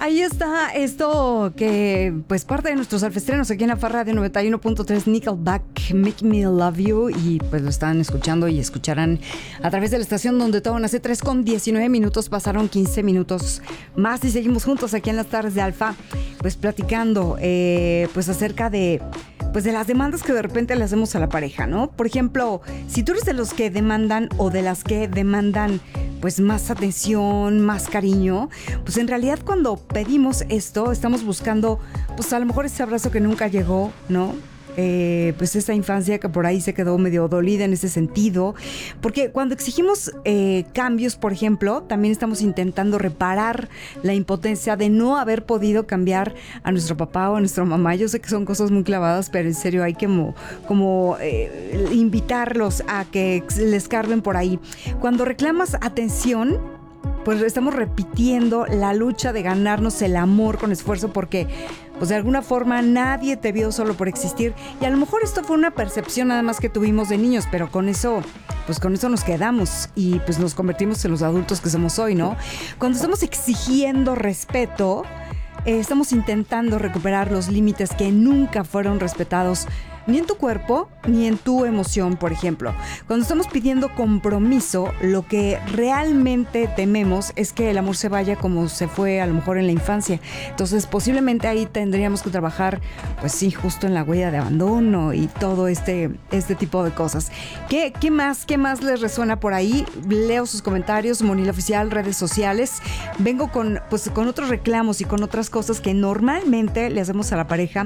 Ahí está esto que pues parte de nuestros alfestrenos aquí en la Farra de 91.3, Nickelback, Make Me Love You, y pues lo están escuchando y escucharán a través de la estación donde todo nace. 3:19 pasaron 15 minutos más y seguimos juntos aquí en las tardes de Alfa, pues platicando pues acerca de las demandas que de repente le hacemos a la pareja, ¿no? Por ejemplo, si tú eres de los que demandan o de las que demandan pues más atención, más cariño, pues en realidad cuando pedimos esto estamos buscando pues a lo mejor ese abrazo que nunca llegó, ¿no? Pues esa infancia que por ahí se quedó medio dolida en ese sentido, porque cuando exigimos cambios, por ejemplo, también estamos intentando reparar la impotencia de no haber podido cambiar a nuestro papá o a nuestra mamá. Yo sé que son cosas muy clavadas, pero en serio hay que como invitarlos a que les carben por ahí. Cuando reclamas atención, pues estamos repitiendo la lucha de ganarnos el amor con esfuerzo, porque pues de alguna forma nadie te vio solo por existir, y a lo mejor esto fue una percepción nada más que tuvimos de niños, pero con eso nos quedamos y pues nos convertimos en los adultos que somos hoy, ¿no? Cuando estamos exigiendo respeto, estamos intentando recuperar los límites que nunca fueron respetados, ni en tu cuerpo, ni en tu emoción, por ejemplo. Cuando estamos pidiendo compromiso, lo que realmente tememos es que el amor se vaya como se fue a lo mejor en la infancia. Entonces, posiblemente ahí tendríamos que trabajar, pues sí, justo en la huella de abandono y todo este tipo de cosas. ¿Qué más les resuena por ahí? Leo sus comentarios, Monila Oficial, redes sociales. Vengo con otros reclamos y con otras cosas que normalmente le hacemos a la pareja,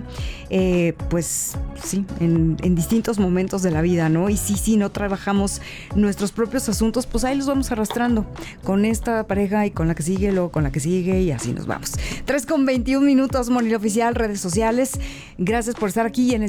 pues sí, en distintos momentos de la vida, ¿no? Y sí, no trabajamos nuestros propios asuntos, pues ahí los vamos arrastrando con esta pareja y con la que sigue, luego con la que sigue, y así nos vamos. 3:21, Monila Oficial, redes sociales. Gracias por estar aquí, en el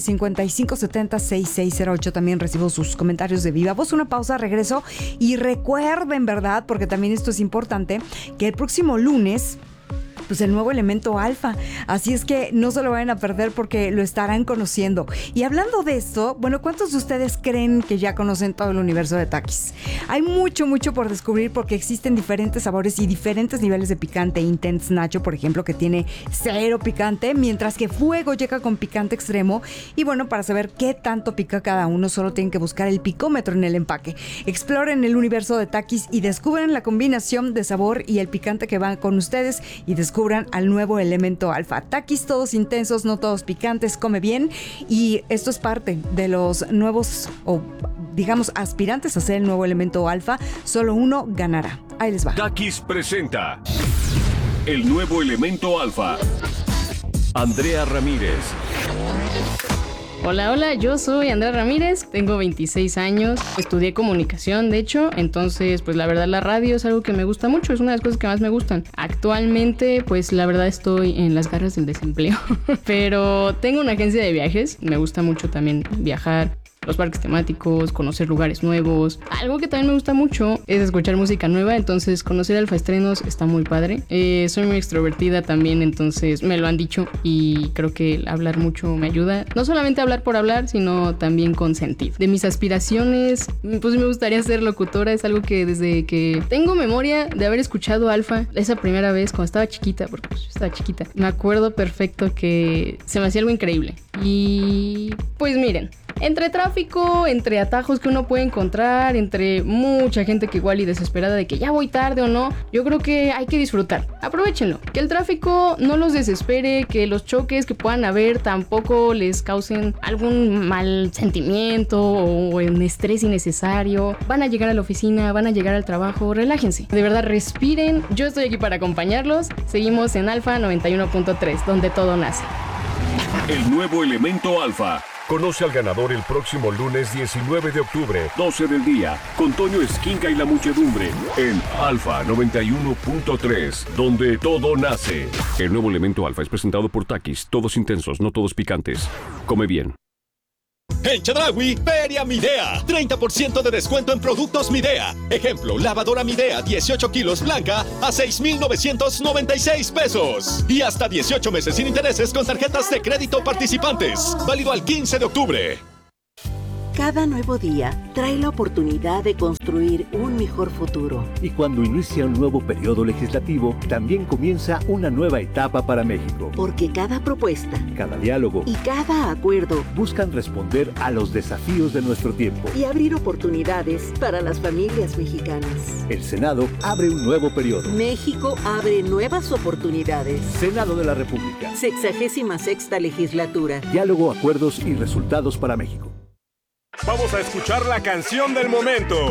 5570-6608 también recibo sus comentarios de viva voz. Una pausa, regreso, y recuerden, ¿verdad? Porque también esto es importante, que el próximo lunes pues el nuevo elemento alfa, así es que no se lo vayan a perder porque lo estarán conociendo. Y hablando de esto, bueno, ¿cuántos de ustedes creen que ya conocen todo el universo de Takis? Hay mucho por descubrir, porque existen diferentes sabores y diferentes niveles de picante. Intense Nacho, por ejemplo, que tiene 0 picante, mientras que Fuego llega con picante extremo. Y bueno, para saber qué tanto pica cada uno, solo tienen que buscar el picómetro en el empaque. Exploren el universo de Takis y descubren la combinación de sabor y el picante que van con ustedes, y descubran al nuevo elemento alfa. Takis, todos intensos, no todos picantes, come bien. Y esto es parte de los nuevos, o digamos, aspirantes a ser el nuevo elemento alfa. Solo uno ganará. Ahí les va. Takis presenta el nuevo elemento alfa. Andrea Ramírez. Hola, yo soy Andrea Ramírez, tengo 26 años, estudié comunicación, de hecho, entonces, pues la verdad la radio es algo que me gusta mucho, es una de las cosas que más me gustan. Actualmente, pues la verdad estoy en las garras del desempleo, pero tengo una agencia de viajes, me gusta mucho también viajar, los parques temáticos, conocer lugares nuevos. Algo que también me gusta mucho es escuchar música nueva, entonces conocer alfaestrenos está muy padre. Soy muy extrovertida también, entonces me lo han dicho, y creo que hablar mucho me ayuda. No solamente hablar por hablar, sino también con sentido. De mis aspiraciones, pues me gustaría ser locutora, es algo que desde que tengo memoria de haber escuchado Alfa, esa primera vez cuando estaba chiquita, porque pues yo estaba chiquita, me acuerdo perfecto que se me hacía algo increíble. Y pues miren, entre tráfico, entre atajos que uno puede encontrar, entre mucha gente que igual y desesperada de que ya voy tarde o no, yo creo que hay que disfrutar. Aprovechenlo. Que el tráfico no los desespere, que los choques que puedan haber tampoco les causen algún mal sentimiento o un estrés innecesario. Van a llegar a la oficina, van a llegar al trabajo, relájense. De verdad, respiren. Yo estoy aquí para acompañarlos. Seguimos en Alfa 91.3, donde todo nace. El nuevo elemento alfa. Conoce al ganador el próximo lunes 19 de octubre, 12 del día, con Toño Esquinca y la muchedumbre, en Alfa 91.3, donde todo nace. El nuevo elemento alfa es presentado por Takis, todos intensos, no todos picantes. Come bien. En Chedraui, Feria Midea. 30% de descuento en productos Midea. Ejemplo, lavadora Midea 18 kilos blanca a 6,996 pesos. Y hasta 18 meses sin intereses con tarjetas de crédito participantes. Válido al 15 de octubre. Cada nuevo día trae la oportunidad de construir un mejor futuro. Y cuando inicia un nuevo periodo legislativo, también comienza una nueva etapa para México. Porque cada propuesta, cada diálogo y cada acuerdo buscan responder a los desafíos de nuestro tiempo y abrir oportunidades para las familias mexicanas. El Senado abre un nuevo periodo. México abre nuevas oportunidades. Senado de la República. 66ª legislatura. Diálogo, acuerdos y resultados para México. Vamos a escuchar la canción del momento.